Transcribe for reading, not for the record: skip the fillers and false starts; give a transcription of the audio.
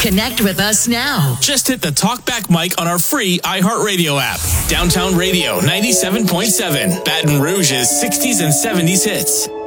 Connect with us now. Just hit the TalkBack mic on our free iHeartRadio app. Downtown Radio 97.7, Baton Rouge's 60s and 70s hits.